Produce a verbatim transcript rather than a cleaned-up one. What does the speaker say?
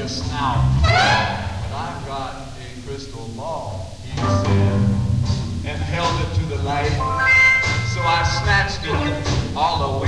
your snout. But I've got a crystal ball, he said, and held it to the light. So I snatched it all away.